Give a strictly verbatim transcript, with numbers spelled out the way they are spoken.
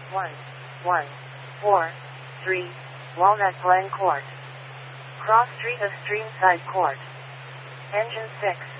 one one four three Walnut Glen Court. Cross Street of Streamside Court. Engine six.